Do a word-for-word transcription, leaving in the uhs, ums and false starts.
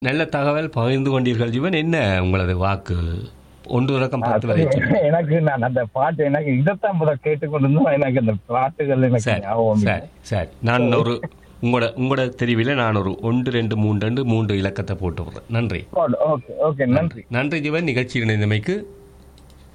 நல்ல தகவல் பகிர்ந்து கொண்டீர்கள் ஜீவன். என்ன உங்களது வாக்கு? ஒன்று தொடக்கம் பத்து வரை. எனக்கு நான் அந்த பாட்டு எனக்கு இதைத்தான் முதல் கேட்டுக்கொண்டிருந்தோம். எனக்கு அந்த பாட்டுகள் எனக்கு சரி ஞாபகம் இல்லை. சரி சரி. நான் ஒரு உங்களோட உங்களோட தெரிவில நான் ஒரு ஒன்று ரெண்டு மூன்று ரெண்டு மூன்று இலக்கத்தை போட்டு விடுறேன். நன்றி. ஓகே ஓகே நன்றி நன்றி ஜீவன். நிகழ்ச்சி இணைந்தமைக்கு